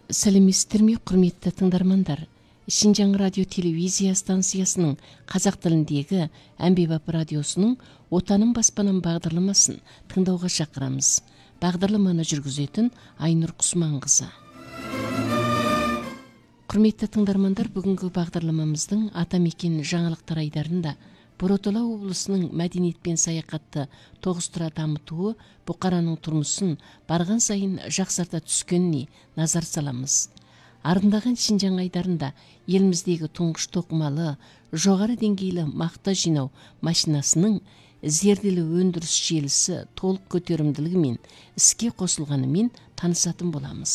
Сәлеметсіздер ме, құрметті тыңдармандар? Шинжаң радио телевизия станциясының қазақ тіліндегі әмбебап радиосының Отаным баспанам бағдарламасын тыңдауға шақырамыз. Бағдарламаны жүргізетін Айнұр Құсманқызы. Құрметті тыңдармандар, бүгінгі бағдарламамыздың Атамекен жаңалықтар айдарында Бородала облысының мәдениет пен саяхатты тоғыстыра дамытуы бұқараның тұрмысын барған сайын жақсарта түскеніне назар саламыз. Арындаған Шинжаң айдарында еліміздегі тұңғыш тоқымалы жоғары деңгейлі мақта жинау машинасының зерделі өндіріс желісі толық көтерімділігімен іске қосылғанымен танысатын боламыз.